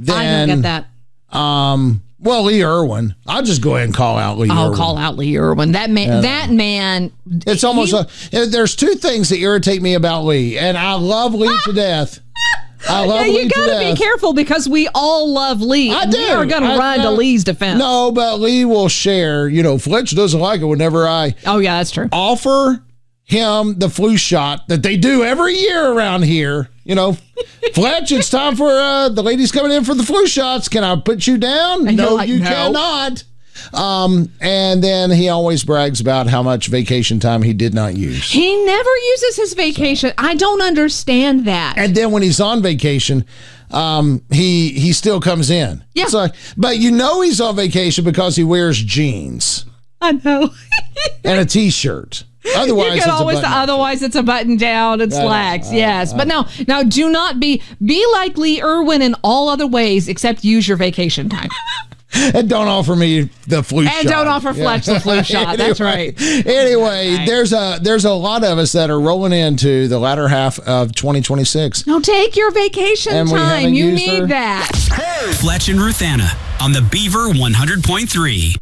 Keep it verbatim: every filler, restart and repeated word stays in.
then I don't get that. Um, well, Lee Irwin. I'll just go ahead and call out Lee I'll Irwin. call out Lee Irwin. That man. Yeah. That man. It's almost he, a, there's two things that irritate me about Lee, and I love Lee to death. I love yeah, Lee you to gotta death. be careful because we all love Lee. I and do. We are going to I- run I- to Lee's defense. No, but Lee will share. You know, Fletch doesn't like it whenever I Oh yeah, that's true. offer him the flu shot that they do every year around here. You know, Fletch, it's time for uh, the ladies coming in for the flu shots. Can I put you down? And you're No, like, you no. cannot. Um, and then he always brags about how much vacation time he did not use. He never uses his vacation. So. I don't understand that. And then when he's on vacation, um, he he still comes in. Yeah. It's like, but you know he's on vacation because he wears jeans I know. and a t-shirt. Otherwise, you it's can a always. button-up. Otherwise, it's a button down and slacks. uh, yes, uh, but no, now do not be be like Lee Irwin in all other ways except use your vacation time. And don't offer me the flu shot. And don't offer Fletch the flu shot. That's right. Anyway, Right. there's a there's a lot of us that are rolling into the latter half of twenty twenty-six. No, take your vacation And we time. haven't You used need her. that. Fletch and Ruthanna on the Beaver one hundred point three.